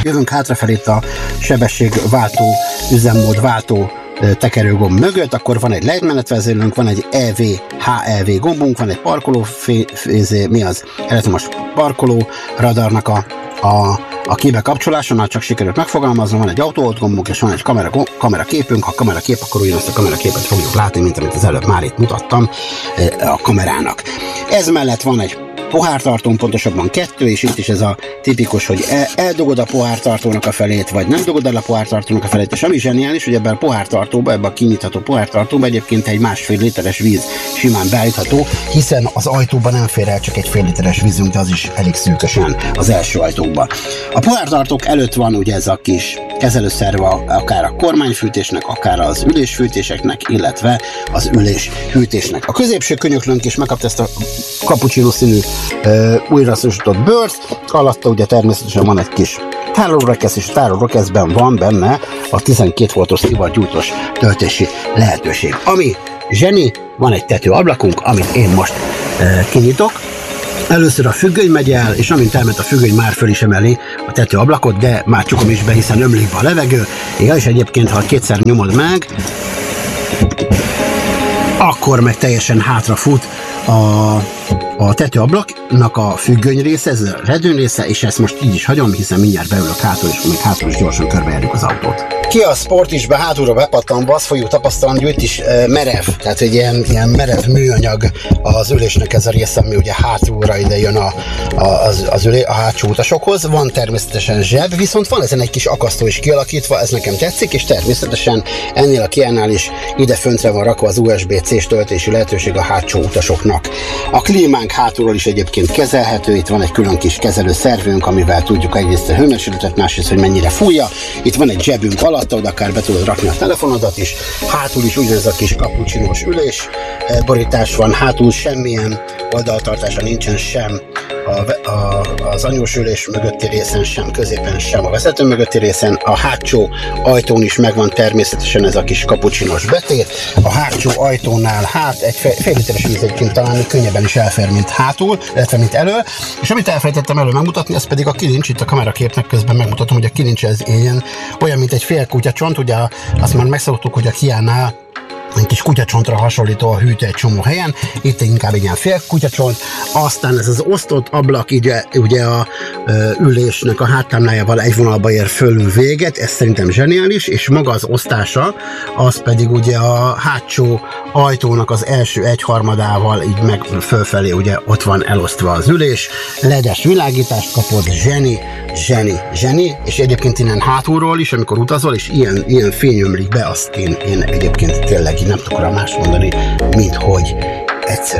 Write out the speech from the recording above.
Jövünk hátrafelé itt a sebességváltó, üzemmódváltó tekerőgomb mögött, akkor van egy lejtmenetvezérlőnk, van egy EV, HEV gombunk, van egy parkoló elektromos parkoló radarnak a kibekapcsolásonál csak sikerült megfogalmaznom, van egy autóhold gombunk, és van egy kameraképünk. Ha kamerakép, akkor ugyanazt a kameraképet fogjuk látni, mint amit az előbb már itt mutattam a kamerának. Ez mellett van egy pohártartón, pontosabban 2, és itt is ez a tipikus, hogy eldugod a pohártartónak a felét, vagy nem dugod el a pohártartónak a felét, és ami zseniális, hogy ebben a pohártartóba, ebben a kinyitható pohártartóba egyébként egy 1,5 literes víz simán beállítható, hiszen az ajtóban nem fér el csak egy fél literes vízünk, de az is elég szűkösen az első ajtókban. A pohártartók előtt van ugye ez a kis kezelőszerve akár a kormányfűtésnek, akár az ülésfűtéseknek, illetve az üléshűtésnek. A középső könyöklőnk is megkapta ezt a cappuccino színű újrahasznosított bőrt, alatta ugye természetesen van egy kis tárolórekesz, és a tárolórekeszben van benne a 12 voltos szivargyújtós töltési lehetőség. Ami zseni, van egy tetőablakunk, amit én most kinyitok. Először a függöny megy el, és amint elment a függöny, már föl is emeli a tetőablakot, de már csukom is be, hiszen ömlik be a levegő. És egyébként, ha kétszer nyomod meg, akkor meg teljesen hátrafut a tetőablaknak a függöny része, ez a redőny része, és ezt most így is hagyom, hiszen mindjárt beülök hátul, és még hátul is gyorsan körbejárjuk az autót. Ki a Sportisbe hátulra bepattanva, azt fogjuk tapasztalni, hogy itt is merev, tehát egy ilyen merev műanyag az ülésnek ez a része, ami ugye hátulra ide jön a hátsó utasokhoz. Van természetesen zseb, viszont van ezen egy kis akasztó is kialakítva, ez nekem tetszik, és természetesen ennél a Kiánál is ide föntre van rakva az USB-C-s töltési lehetőség a hátsó utasoknak. A klímánk hátulról is egyébként kezelhető, itt van egy külön kis kezelő szervünk, amivel tudjuk egyrészt a hőmérsékletet, másrészt, hogy mennyire fújja. Itt van egy zsebünk alatt, oda akár be tudod rakni a telefonodat is, hátul is ugyanez a kis cappuccinós ülés borítás van, hátul semmilyen oldaltartása nincsen sem az anyós ülés mögötti részen, sem középen, sem a vezető mögötti részen. A hátsó ajtón is megvan természetesen ez a kis cappuccinós betét. A hátsó ajtónál egy fél literes víz egyébként talán könnyebben is elfér, mint hátul, illetve mint elő. És amit elfelejtettem elő megmutatni, ez pedig a kilincs. Itt a kameraképnek közben megmutatom, hogy a kilincs ez olyan, mint egy fél kutyacsont. Ugye azt már megszoktuk, hogy a Kiánál egy kis kutyacsontra hasonlító a hűtő egy csomó helyen, itt inkább egy ilyen fél kutyacsont, aztán ez az osztott ablak ugye a ülésnek a háttámlájával egy vonalba ér fölül véget, ez szerintem zseniális, és maga az osztása, az pedig ugye a hátsó ajtónak az első egyharmadával így meg fölfelé ugye ott van elosztva az ülés, ledes világítást kapod, zseni, és egyébként innen hátulról is, amikor utazol, és ilyen fény ömlik be, azt én egyébként tényleg nem tudok rá más mondani, mint hogy egyszerű.